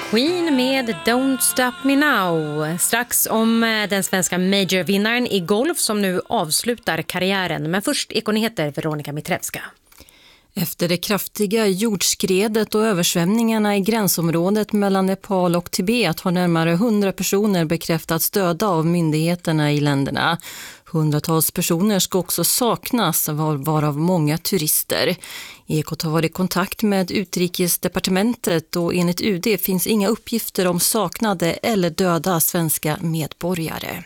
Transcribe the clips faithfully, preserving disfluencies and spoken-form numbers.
Queen med Don't Stop Me Now. Strax om den svenska majorvinnaren i golf som nu avslutar karriären. Men först ekonyheter, Veronica Mitrevska. Efter det kraftiga jordskredet och översvämningarna i gränsområdet mellan Nepal och Tibet har närmare hundra personer bekräftats döda av myndigheterna i länderna. Hundratals personer ska också saknas, varav många turister. Ekot har varit i kontakt med utrikesdepartementet och enligt U D finns inga uppgifter om saknade eller döda svenska medborgare.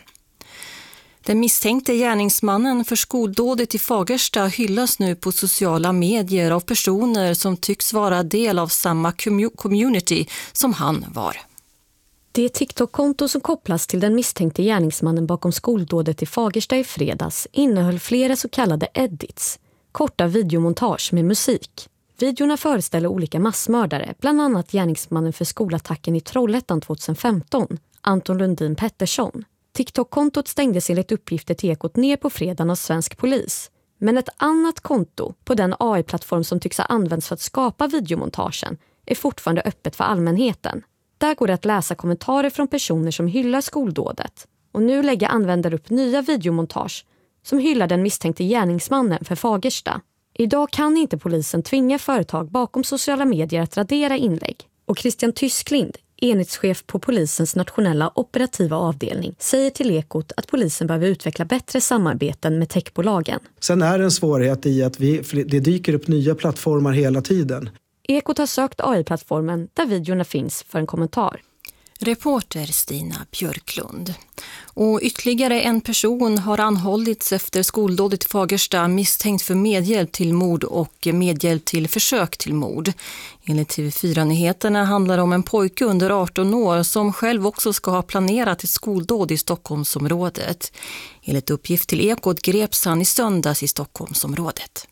Den misstänkte gärningsmannen för skoldådet i Fagersta hyllas nu på sociala medier av personer som tycks vara del av samma community som han var. Det TikTok-konto som kopplas till den misstänkte gärningsmannen bakom skoldådet i Fagersta i fredags innehöll flera så kallade edits, korta videomontage med musik. Videorna föreställer olika massmördare, bland annat gärningsmannen för skolattacken i Trollhättan tjugohundrafemton, Anton Lundin Pettersson. TikTok-kontot stängdes enligt uppgifter till Ekot ner på fredagen av svensk polis. Men ett annat konto på den A I-plattform som tycks ha använts för att skapa videomontagen är fortfarande öppet för allmänheten. Där går det att läsa kommentarer från personer som hyllar skoldådet. Och nu lägger användare upp nya videomontage som hyllar den misstänkte gärningsmannen för Fagersta. Idag kan inte polisen tvinga företag bakom sociala medier att radera inlägg. Och Christian Tysklind, enhetschef på polisens nationella operativa avdelning, säger till Ekot att polisen behöver utveckla bättre samarbeten med techbolagen. Sen är det en svårighet i att vi, det dyker upp nya plattformar hela tiden. Ekot har sökt A I-plattformen där videorna finns för en kommentar. Reporter Stina Björklund. Och ytterligare en person har anhållits efter skoldådet i Fagersta misstänkt för medhjälp till mord och medhjälp till försök till mord. Enligt T V fyra-nyheterna handlar det om en pojke under arton år som själv också ska ha planerat ett skoldåd i Stockholmsområdet. Enligt uppgift till Ekot greps han i söndags i Stockholmsområdet.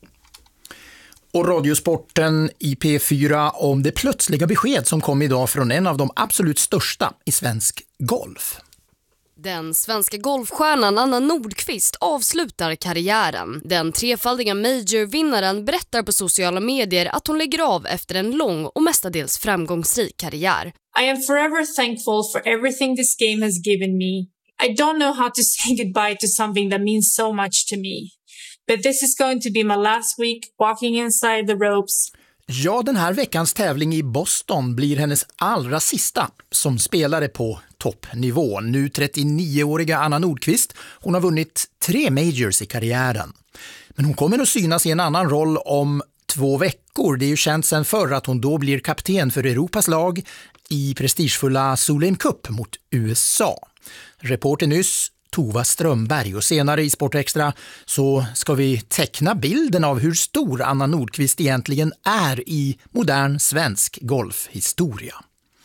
Och radiosporten i P fyra om det plötsliga besked som kom idag från en av de absolut största i svensk golf. Den svenska golfstjärnan Anna Nordqvist avslutar karriären. Den trefaldiga majorvinnaren berättar på sociala medier att hon lägger av efter en lång och mestadels framgångsrik karriär. I am forever thankful for everything this game has given me. I don't know how to say goodbye to something that means so much to me. But this is going to be my last week walking inside the ropes. Ja, den här veckans tävling i Boston blir hennes allra sista som spelare på toppnivå. Nu trettionioåriga Anna Nordqvist, hon har vunnit tre majors i karriären. Men hon kommer att synas i en annan roll om två veckor. Det är ju känt sedan förr att hon då blir kapten för Europas lag i prestigefulla Solheim Cup mot U S A. Reporter nyss Tova Strömberg, och senare i Sportextra så ska vi teckna bilden av hur stor Anna Nordqvist egentligen är i modern svensk golfhistoria.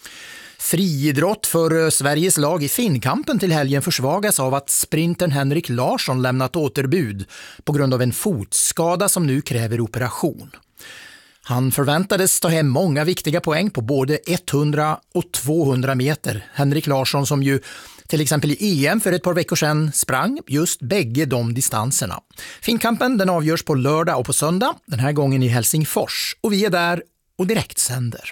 Friidrott för Sveriges lag i Finnkampen till helgen försvagas av att sprintern Henrik Larsson lämnat återbud på grund av en fotskada som nu kräver operation. Han förväntades ta hem många viktiga poäng på både hundra och tvåhundra meter. Henrik Larsson som ju till exempel i E M för ett par veckor sedan sprang just bägge de distanserna. Finnkampen den avgörs på lördag och på söndag, den här gången i Helsingfors. Och vi är där och direkt sänder.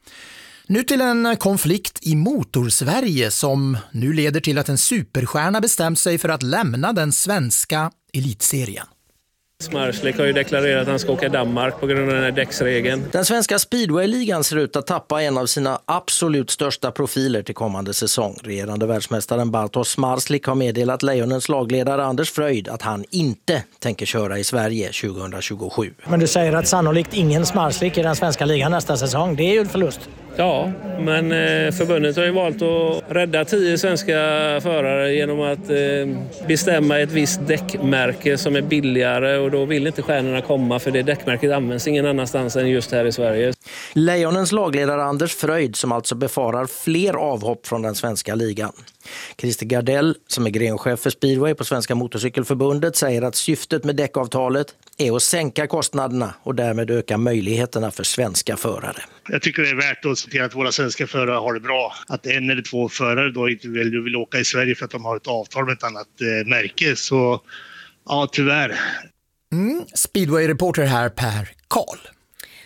Nu till en konflikt i Motorsverige som nu leder till att en superstjärna bestämt sig för att lämna den svenska elitserien. Smarslik har ju deklarerat att han ska åka Danmark på grund av den här däcksregeln. Den svenska speedway-ligan ser ut att tappa en av sina absolut största profiler till kommande säsong. Regerande världsmästaren Bartosz Smarslik har meddelat Lejonens lagledare Anders Fröjd att han inte tänker köra i Sverige tjugohundratjugosju. Men du säger att sannolikt ingen Smarslik i den svenska ligan nästa säsong. Det är ju en förlust. Ja, men förbundet har ju valt att rädda tio svenska förare genom att bestämma ett visst däckmärke som är billigare, och då vill inte stjärnorna komma för det däckmärket används ingen annanstans än just här i Sverige. Lejonens lagledare Anders Fröjd som alltså befarar fler avhopp från den svenska ligan. Christer Gardell som är grenchef för speedway på Svenska Motorcykelförbundet säger att syftet med däckavtalet är att sänka kostnaderna och därmed öka möjligheterna för svenska förare. Jag tycker det är värt att se till att våra svenska förare har det bra. Att en eller två förare då inte vill, vill åka i Sverige för att de har ett avtal med ett annat eh, märke. Så ja, tyvärr. Mm, Speedway-reporter här Per Karl.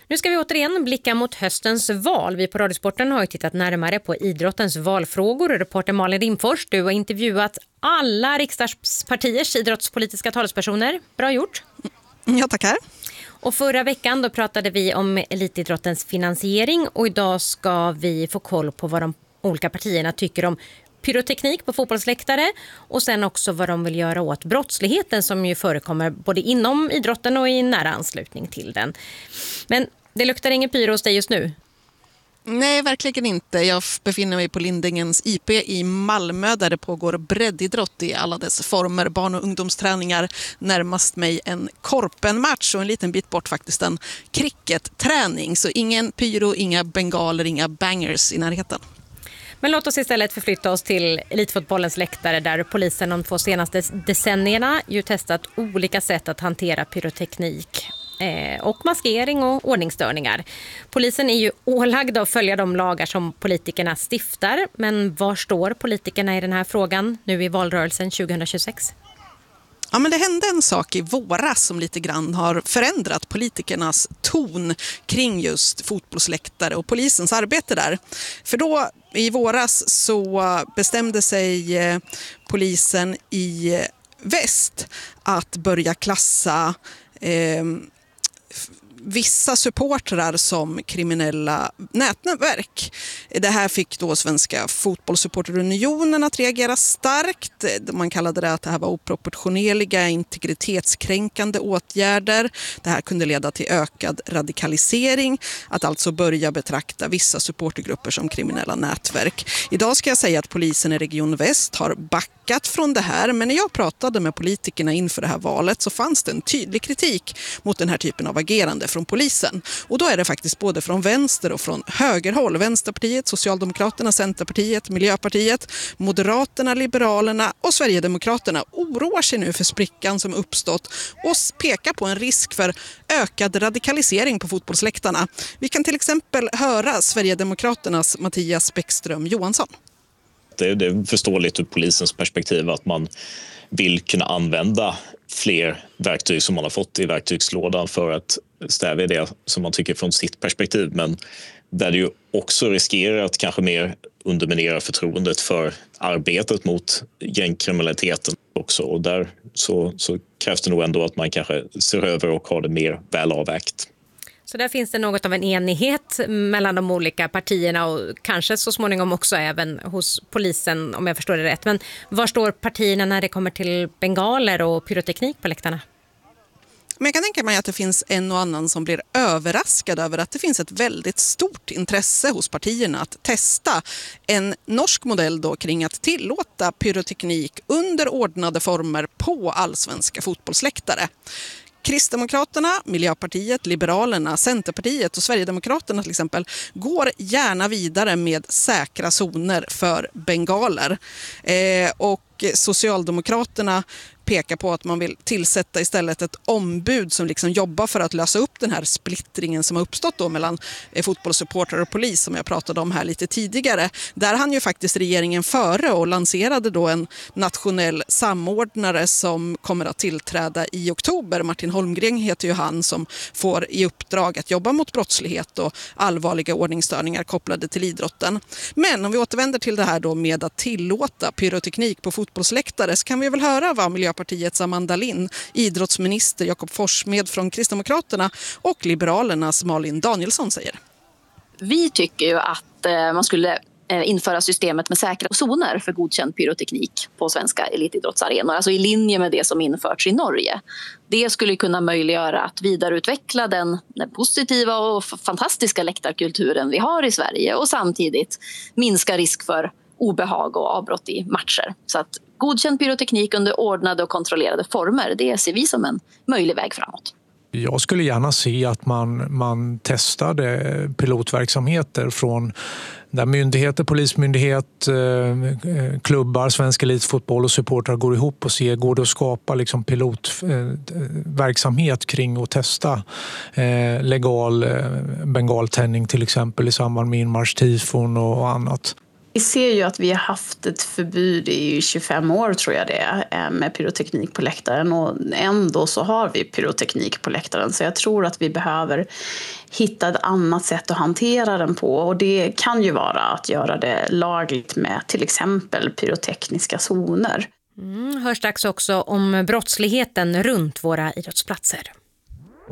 Nu ska vi återigen blicka mot höstens val. Vi på Radiosporten har ju tittat närmare på idrottens valfrågor. Reporter Malin Rimfors, du har intervjuat alla riksdagspartiers idrottspolitiska talespersoner. Bra gjort. Ja, tackar. Och förra veckan då pratade vi om elitidrottens finansiering och idag ska vi få koll på vad de olika partierna tycker om pyroteknik på fotbollsläktare och sen också vad de vill göra åt brottsligheten som ju förekommer både inom idrotten och i nära anslutning till den. Men det luktar ingen pyro hos dig just nu? Nej, verkligen inte. Jag befinner mig på Lindängens I P i Malmö där det pågår breddidrott i alla dess former. Barn- och ungdomsträningar, närmast mig en korpenmatch och en liten bit bort faktiskt en cricketträning. Så ingen pyro, inga bengaler, inga bangers i närheten. Men låt oss istället förflytta oss till elitfotbollens läktare där polisen de två senaste decennierna ju testat olika sätt att hantera pyroteknik eh, och maskering och ordningsstörningar. Polisen är ju ålagd att följa de lagar som politikerna stiftar, men var står politikerna i den här frågan nu i valrörelsen tjugohundratjugosex? Ja, men det hände en sak i våras som lite grann har förändrat politikernas ton kring just fotbollsläktare och polisens arbete där. För då i våras så bestämde sig eh, polisen i väst att börja klassa eh, vissa supportrar som kriminella nätverk. Det här fick då Svenska fotbollssupporterunionen att reagera starkt. Man kallade det att det här var oproportionerliga, integritetskränkande åtgärder. Det här kunde leda till ökad radikalisering, att alltså börja betrakta vissa supportergrupper som kriminella nätverk. Idag ska jag säga att polisen i Region Väst har backat från det här, men när jag pratade med politikerna inför det här valet så fanns det en tydlig kritik mot den här typen av agerande från polisen. Och då är det faktiskt både från vänster och från högerhåll. Vänsterpartiet, Socialdemokraterna, Centerpartiet, Miljöpartiet, Moderaterna, Liberalerna och Sverigedemokraterna oroar sig nu för sprickan som uppstått och pekar på en risk för ökad radikalisering på fotbollsläktarna. Vi kan till exempel höra Sverigedemokraternas Mattias Bäckström Johansson. Det är förståeligt ur polisens perspektiv att man vill kunna använda fler verktyg som man har fått i verktygslådan för att stävja det som man tycker från sitt perspektiv, men där det ju också riskerar att kanske mer underminera förtroendet för arbetet mot gängkriminaliteten också, och där så, så krävs det nog ändå att man kanske ser över och har det mer väl avvägt. Så där finns det något av en enighet mellan de olika partierna och kanske så småningom också även hos polisen, om jag förstår det rätt. Men var står partierna när det kommer till bengaler och pyroteknik på läktarna? Men jag kan tänka mig att det finns en och annan som blir överraskad över att det finns ett väldigt stort intresse hos partierna att testa en norsk modell då kring att tillåta pyroteknik under ordnade former på allsvenska fotbollsläktare. Kristdemokraterna, Miljöpartiet, Liberalerna, Centerpartiet och Sverigedemokraterna till exempel går gärna vidare med säkra zoner för bengaler. Eh, och Socialdemokraterna pekar på att man vill tillsätta istället ett ombud som liksom jobbar för att lösa upp den här splittringen som har uppstått då mellan fotbollssupportrar och polis som jag pratade om här lite tidigare. Där hann ju faktiskt regeringen före och lanserade då en nationell samordnare som kommer att tillträda i oktober. Martin Holmgren heter ju han som får i uppdrag att jobba mot brottslighet och allvarliga ordningsstörningar kopplade till idrotten. Men om vi återvänder till det här då med att tillåta pyroteknik på fotbollsläktare så kan vi väl höra vad Miljöpartiet Partiets Amanda Lind, idrottsminister Jakob Forssmed från Kristdemokraterna och Liberalernas Malin Danielsson säger. Vi tycker ju att eh, man skulle eh, införa systemet med säkra zoner för godkänd pyroteknik på svenska elitidrottsarenor, alltså i linje med det som införts i Norge. Det skulle kunna möjliggöra att vidareutveckla den, den positiva och f- fantastiska läktarkulturen vi har i Sverige och samtidigt minska risk för obehag och avbrott i matcher. Så att godkänd pyroteknik under ordnade och kontrollerade former, det ser vi som en möjlig väg framåt. Jag skulle gärna se att man, man testade pilotverksamheter från där myndigheter, polismyndighet, klubbar, svensk elitfotboll och supportrar går ihop och ser, går det att skapa liksom pilotverksamhet kring att testa legal bengaltändning till exempel i samband med inmarschtifon och annat. Vi ser ju att vi har haft ett förbud i tjugofem år tror jag det är med pyroteknik på läktaren och ändå så har vi pyroteknik på läktaren så jag tror att vi behöver hitta ett annat sätt att hantera den på och det kan ju vara att göra det lagligt med till exempel pyrotekniska zoner. Mm, hörs strax också om brottsligheten runt våra idrottsplatser.